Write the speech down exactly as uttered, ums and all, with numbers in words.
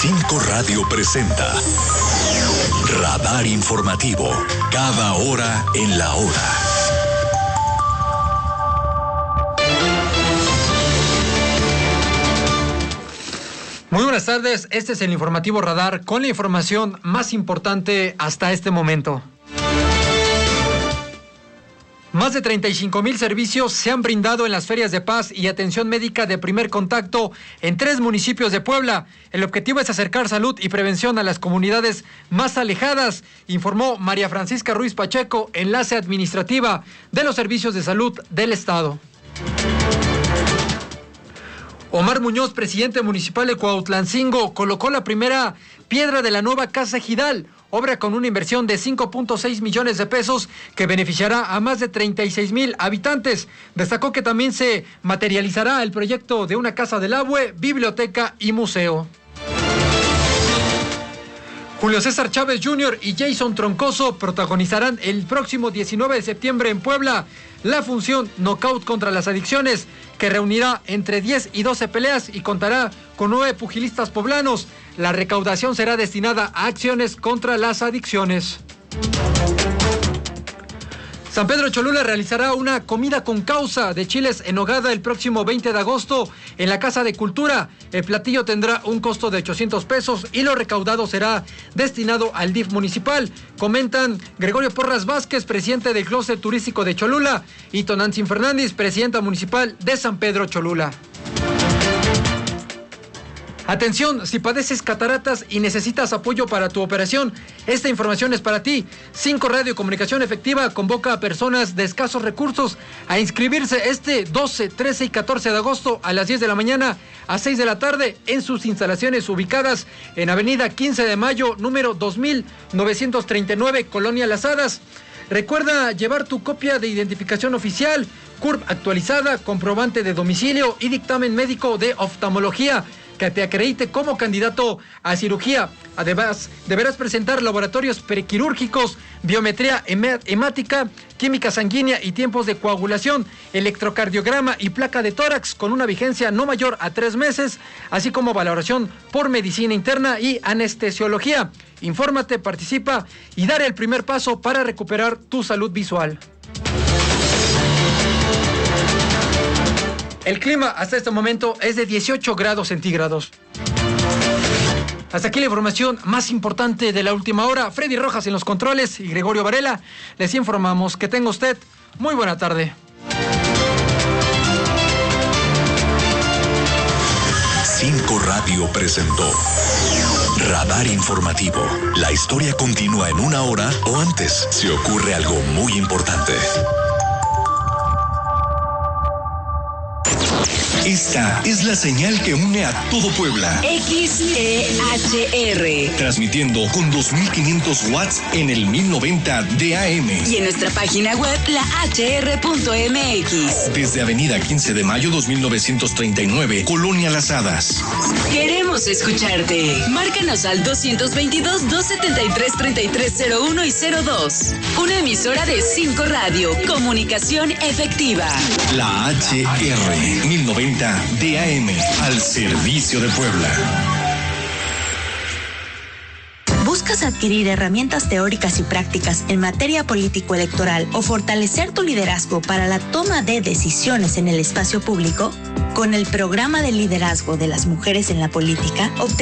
Cinco Radio presenta Radar Informativo, cada hora en la hora. Muy buenas tardes, este es el Informativo Radar con la información más importante hasta este momento. Más de treinta y cinco mil servicios se han brindado en las ferias de paz y atención médica de primer contacto en tres municipios de Puebla. El objetivo es acercar salud y prevención a las comunidades más alejadas, informó María Francisca Ruiz Pacheco, enlace administrativa de los servicios de salud del Estado. Omar Muñoz, presidente municipal de Cuautlancingo, colocó la primera piedra de la nueva Casa Ejidal, obra con una inversión de cinco punto seis millones de pesos que beneficiará a más de treinta y seis mil habitantes. Destacó que también se materializará el proyecto de una casa del agua, biblioteca y museo. Julio César Chávez junior y Jason Troncoso protagonizarán el próximo diecinueve de septiembre en Puebla la función Knockout contra las Adicciones, que reunirá entre diez y doce peleas y contará con nueve pugilistas poblanos. La recaudación será destinada a acciones contra las adicciones. San Pedro Cholula realizará una comida con causa de chiles en nogada el próximo veinte de agosto en la Casa de Cultura. El platillo tendrá un costo de ochocientos pesos y lo recaudado será destinado al D I F municipal. Comentan Gregorio Porras Vázquez, presidente del Clúster Turístico de Cholula, y Tonantzin Fernández, presidenta municipal de San Pedro Cholula. Atención, si padeces cataratas y necesitas apoyo para tu operación, esta información es para ti. Cinco Radio Comunicación Efectiva convoca a personas de escasos recursos a inscribirse este doce, trece y catorce de agosto a las diez de la mañana a seis de la tarde en sus instalaciones ubicadas en Avenida quince de mayo, número dos mil novecientos treinta y nueve, Colonia Las Hadas. Recuerda llevar tu copia de identificación oficial, C U R P actualizada, comprobante de domicilio y dictamen médico de oftalmología que te acredite como candidato a cirugía. Además, deberás presentar laboratorios prequirúrgicos, biometría hemática, química sanguínea y tiempos de coagulación, electrocardiograma y placa de tórax con una vigencia no mayor a tres meses, así como valoración por medicina interna y anestesiología. Infórmate, participa y daré el primer paso para recuperar tu salud visual. El clima hasta este momento es de dieciocho grados centígrados. Hasta aquí la información más importante de la última hora. Freddy Rojas en los controles y Gregorio Varela. Les informamos. Que tenga usted muy buena tarde. Cinco Radio presentó Radar Informativo. La historia continúa en una hora o antes si ocurre algo muy importante. Esta es la señal que une a todo Puebla. X E H R. Transmitiendo con dos mil quinientos watts en el mil noventa de A M. Y en nuestra página web, la H R punto M X. Desde Avenida quince de mayo, dos mil novecientos treinta y nueve, Colonia Las Hadas. Queremos escucharte. Márcanos al doscientos veintidós, doscientos setenta y tres, treinta y tres cero uno y cero dos. Una emisora de Cinco Radio. Comunicación efectiva. La H R mil noventa de A M, al servicio de Puebla. ¿Buscas adquirir herramientas teóricas y prácticas en materia político-electoral o fortalecer tu liderazgo para la toma de decisiones en el espacio público? Con el programa de liderazgo de las mujeres en la política, obtendrás